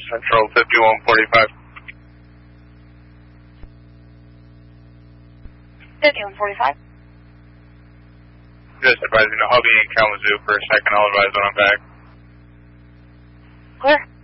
Central 5145. 5145. Just advising the hubby in Kalamazoo for a second. I'll advise when I'm back. Clear.